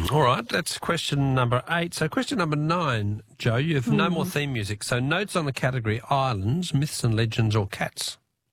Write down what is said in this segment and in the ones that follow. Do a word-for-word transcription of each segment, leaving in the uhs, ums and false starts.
All right, that's question number eight. So question number nine, Joe, you have mm. no more theme music. So notes on the category islands, myths and legends or cats?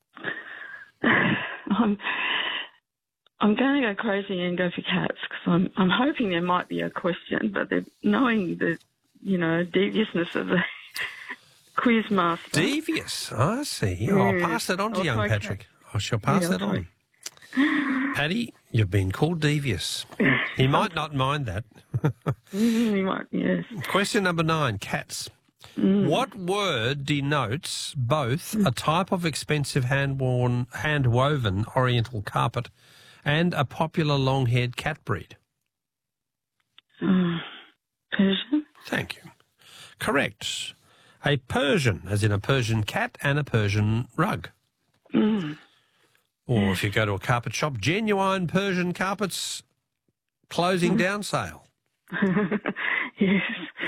I'm, I'm going to go crazy and go for cats because I'm, I'm hoping there might be a question, but knowing the, you know, deviousness of the quiz master. Devious? I see. Yeah. I'll pass that on to I'll young Patrick. Cat. I shall pass yeah, that I'll on. Paddy, you've been called devious. He might not mind that. He might, yes. Question number nine, cats. Mm. What word denotes both a type of expensive hand-worn, hand-woven oriental carpet and a popular long-haired cat breed? Uh, Persian? Thank you. Correct. A Persian, as in a Persian cat and a Persian rug. Mm. Or if you go to a carpet shop, genuine Persian carpets closing mm. down sale. Yes.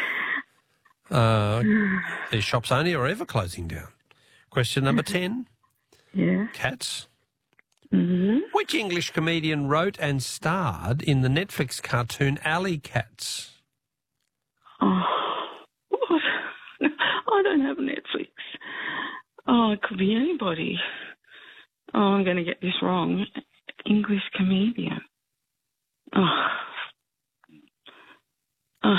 Uh, these shops only are ever closing down. Question number ten. Yeah. Cats. Mm-hmm. Which English comedian wrote and starred in the Netflix cartoon Alley Cats? Oh, what? I don't have Netflix. Oh, it could be anybody. Oh, I'm going to get this wrong. English comedian. Oh. Oh.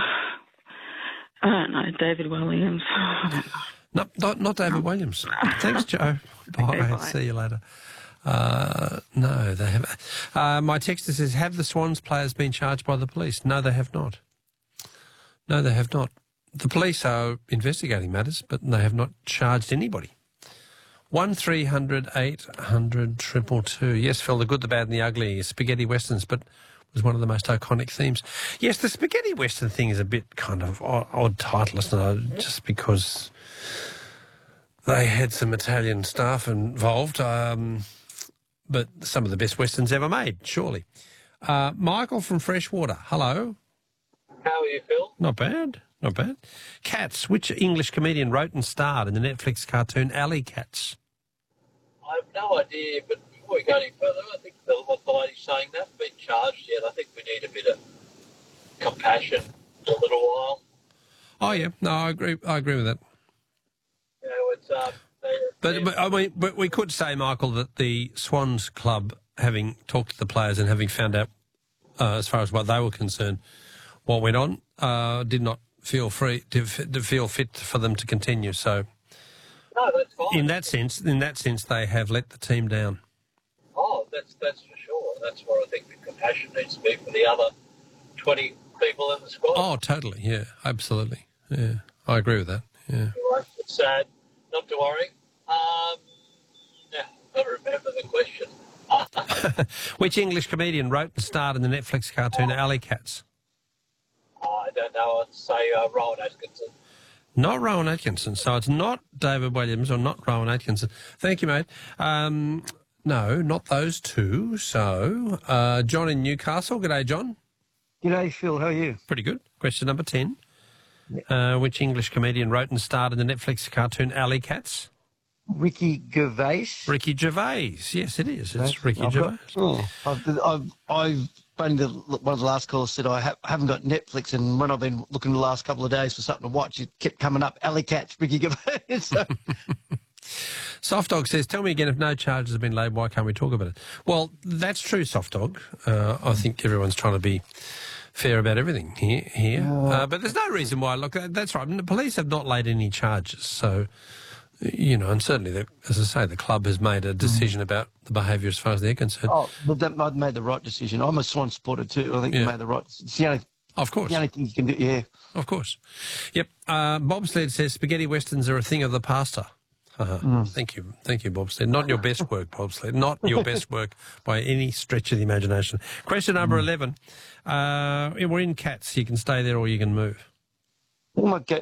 I don't know. David Williams. I don't know. No, not, not David Williams. Thanks, Joe. Bye. Okay, bye. See you later. Uh, no, they have. Uh, my texter says, have the Swans players been charged by the police? No, they have not. No, they have not. The police are investigating matters, but they have not charged anybody. One three hundred eight hundred triple two. Yes, Phil, the good, the bad and the ugly. Spaghetti westerns, but was one of the most iconic themes. Yes, the spaghetti western thing is a bit kind of odd, odd title, isn't it? Just because they had some Italian staff involved, um, but some of the best westerns ever made, surely. Uh, Michael from Freshwater, hello. How are you, Phil? Not bad, not bad. Cats, which English comedian wrote and starred in the Netflix cartoon Alley Cats? I have no idea, but before we go any further, I think the, what the lady's saying, they haven't been charged yet. I think we need a bit of compassion for a little while. Oh, yeah. No, I agree I agree with that. You know, it's... Um, but, but, I mean, but we could say, Michael, that the Swans Club, having talked to the players and having found out, uh, as far as what they were concerned, what went on, uh, did not feel free to, to feel fit for them to continue. So, no, that's fine. In that sense, in that sense, they have let the team down. Oh, that's that's for sure. That's where I think the compassion needs to be for the other twenty people in the squad. Oh, totally. Yeah, absolutely. Yeah, I agree with that. Yeah. It's sad. Not to worry. Um, yeah, I remember the question. Which English comedian wrote and starred in the Netflix cartoon Alley Cats? Oh, I don't know. I'd say uh, Rowan Atkinson. Not Rowan Atkinson. So it's not David Williams or not Rowan Atkinson. Thank you, mate. Um, no, not those two. So uh, John in Newcastle. G'day, John. G'day, Phil. How are you? Pretty good. Question number ten. Uh, which English comedian wrote and starred in the Netflix cartoon Alley Cats? Ricky Gervais. Ricky Gervais. Yes, it is. It's That's, Ricky I've Gervais. Got, oh, I've, I've, I've been to one of the last calls said I ha- haven't got Netflix, and when I've been looking the last couple of days for something to watch, it kept coming up, Alley Cats, Ricky Gervais. So. Soft Dog says, tell me again, if no charges have been laid, why can't we talk about it? Well, that's true, Soft Dog. Uh, I think everyone's trying to be fair about everything here. here. Uh, but there's no reason why. Look, that's right. The police have not laid any charges. So, you know, and certainly, the, as I say, the club has made a decision mm. about the behaviour as far as they're concerned. Oh, well, they made the right decision. I'm a Swan supporter too. I think yeah. they made the right decision. It's the only, of course. The only thing you can do, yeah. Of course. Yep. Uh, Bobsled says spaghetti westerns are a thing of the past. Uh-huh. Mm. Thank you. Thank you, Bobsled. Not your best work, Bobsled. Not your best work by any stretch of the imagination. Question number mm. eleven. Uh, we're in Cats. You can stay there or you can move. I might go,